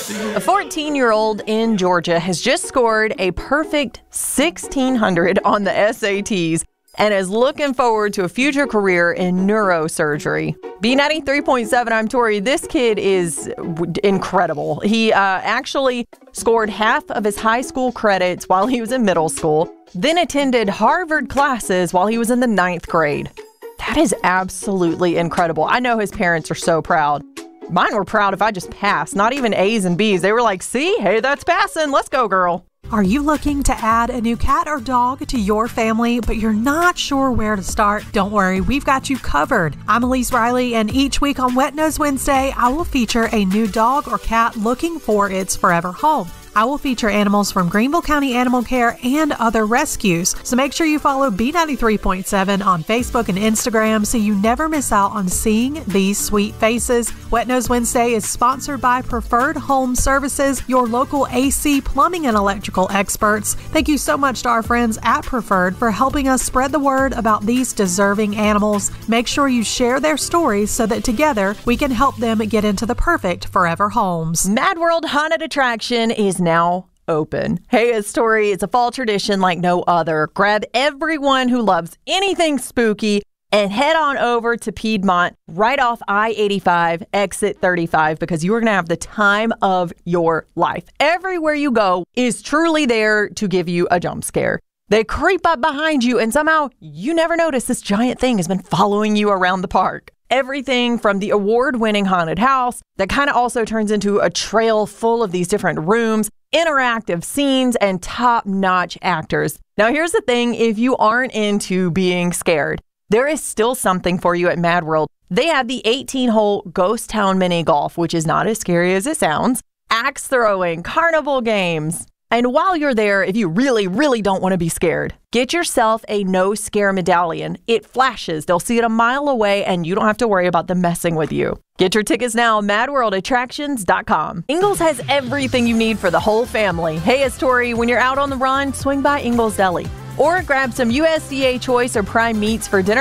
A 14-year-old in Georgia has just scored a perfect 1,600 on the SATs and is looking forward to a future career in neurosurgery. B93.7, I'm Tori. This kid is incredible. He actually scored half of his high school credits while he was in middle school, then attended Harvard classes while he was in the 9th grade. That is absolutely incredible. I know his parents are so proud. Mine were proud if I just passed, not even A's and B's. They were like, see, hey, that's passing. Let's go, girl. Are you looking to add a new cat or dog to your family, but you're not sure where to start? Don't worry, we've got you covered. I'm Elise Riley, and each week on Wet Nose Wednesday, I will feature a new dog or cat looking for its forever home. I will feature animals from Greenville County Animal Care and other rescues. So make sure you follow B93.7 on Facebook and Instagram so you never miss out on seeing these sweet faces. Wet Nose Wednesday is sponsored by Preferred Home Services, your local AC, plumbing, and electrical experts. Thank you so much to our friends at Preferred for helping us spread the word about these deserving animals. Make sure you share their stories so that together we can help them get into the perfect forever homes. Mad World Haunted Attraction is now open. Hey, it's Tori. It's a fall tradition like no other. Grab everyone who loves anything spooky and head on over to Piedmont right off I-85, exit 35, because you are going to have the time of your life. Everywhere you go is truly there to give you a jump scare. They creep up behind you and somehow you never notice this giant thing has been following you around the park. Everything from the award-winning haunted house that kind of also turns into a trail full of these different rooms, interactive scenes, and top-notch actors. Now, here's the thing. If you aren't into being scared, there is still something for you at Mad World. They have the 18-hole Ghost Town Mini Golf, which is not as scary as it sounds, axe throwing, carnival games. And while you're there, if you really, really don't want to be scared, get yourself a no scare medallion. It flashes. They'll see it a mile away and you don't have to worry about them messing with you. Get your tickets now, madworldattractions.com. Ingles has everything you need for the whole family. Hey, it's Tori. When you're out on the run, swing by Ingles Deli or grab some USDA Choice or Prime meats for dinner